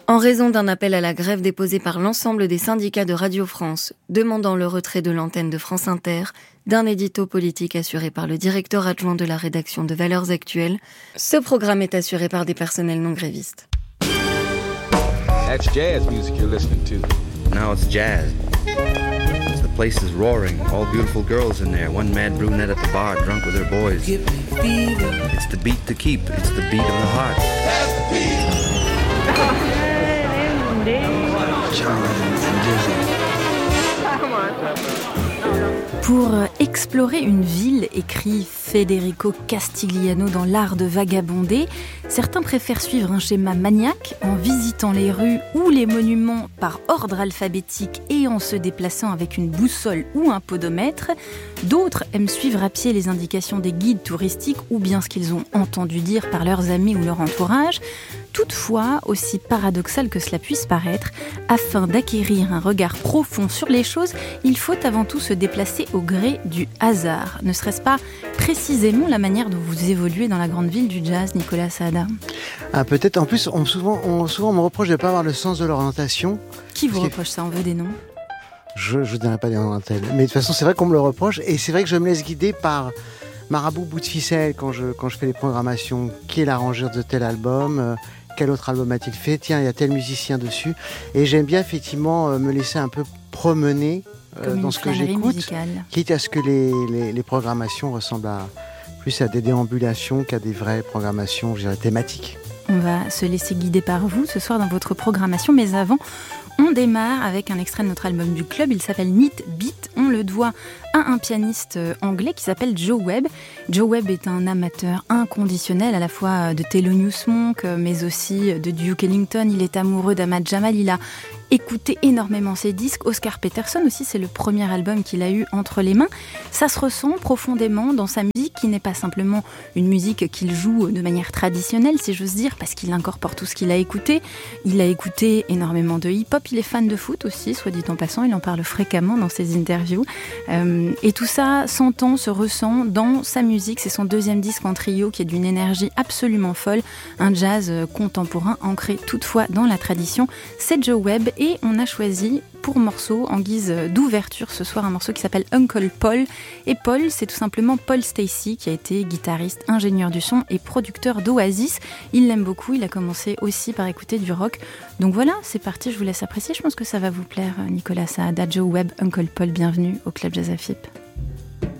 En raison d'un appel à la grève déposé par l'ensemble des syndicats de Radio France, demandant le retrait de l'antenne de France Inter, d'un édito politique assuré par le directeur adjoint de la rédaction de Valeurs Actuelles, ce programme est assuré par des personnels non grévistes. That's jazz music you're listening to. Now it's jazz. The place is roaring. All beautiful girls in there. One mad brunette at the bar, drunk with her boys. It's the beat to keep. It's the beat of the heart. That's the beat. Pour explorer une ville, écrit Federico Castigliano dans L'Art de vagabonder, certains préfèrent suivre un schéma maniaque en visitant les rues ou les monuments par ordre alphabétique et en se déplaçant avec une boussole ou un podomètre. D'autres aiment suivre à pied les indications des guides touristiques ou bien ce qu'ils ont entendu dire par leurs amis ou leur entourage. Toutefois, aussi paradoxal que cela puisse paraître, afin d'acquérir un regard profond sur les choses, il faut avant tout se déplacer au gré du hasard. Ne serait-ce pas précisément la manière dont vous évoluez dans la grande ville du jazz, Nicolas Saada ? Peut-être. En plus, souvent on me reproche de ne pas avoir le sens de l'orientation. Qui vous reproche ça ? On veut des noms ? Je ne dirais pas des noms d'antenne. Mais de toute façon, c'est vrai qu'on me le reproche. Et c'est vrai que je me laisse guider par Marabout bout de ficelle quand je fais les programmations. Qui est l'arrangeur de tel album ? Quel autre album a-t-il fait ? Tiens, il y a tel musicien dessus. Et j'aime bien effectivement me laisser un peu promener dans ce que j'écoute, musicale. Quitte à ce que les programmations ressemblent plus à des déambulations qu'à des vraies programmations, je dirais, thématiques. On va se laisser guider par vous ce soir dans votre programmation, mais avant, on démarre avec un extrait de notre album du club. Il s'appelle Neat Beat. On le doit à un pianiste anglais qui s'appelle Joe Webb. Joe Webb est un amateur inconditionnel à la fois de Thelonious Monk, mais aussi de Duke Ellington. Il est amoureux d'Ahmad Jamal. Il a écouté énormément ses disques. Oscar Peterson aussi, c'est le premier album qu'il a eu entre les mains. Ça se ressent profondément dans sa musique, qui n'est pas simplement une musique qu'il joue de manière traditionnelle, si j'ose dire, parce qu'il incorpore tout ce qu'il a écouté. Il a écouté énormément de hip-hop. Il est fan de foot aussi, soit dit en passant. Il en parle fréquemment dans ses interviews. Et tout ça s'entend, se ressent dans sa musique. C'est son deuxième disque en trio qui est d'une énergie absolument folle. Un jazz contemporain ancré toutefois dans la tradition. C'est Joe Webb. Et on a choisi pour morceau, en guise d'ouverture ce soir, un morceau qui s'appelle Uncle Paul. Et Paul, c'est tout simplement Paul Stacey, qui a été guitariste, ingénieur du son et producteur d'Oasis. Il l'aime beaucoup, il a commencé aussi par écouter du rock. Donc voilà, c'est parti, je vous laisse apprécier. Je pense que ça va vous plaire, Nicolas Saada, Joe Webb, Uncle Paul. Bienvenue au Club Jazz AFIP.